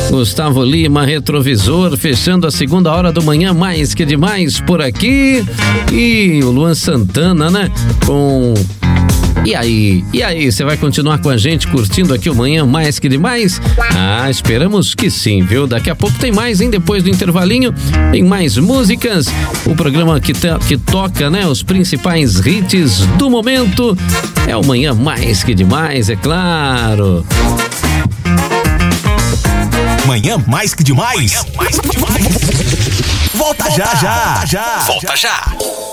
Gustavo Lima, Retrovisor, fechando a segunda hora do Manhã Mais Que Demais por aqui. E o Luan Santana, né? Com... E aí, você vai continuar com a gente curtindo aqui o Manhã Mais Que Demais? Ah, esperamos que sim, viu? Daqui a pouco tem mais, hein? Depois do intervalinho, tem mais músicas. O programa que toca, né? Os principais hits do momento. É o Manhã Mais Que Demais, é claro. Manhã Mais Que Demais. Volta já. Volta já.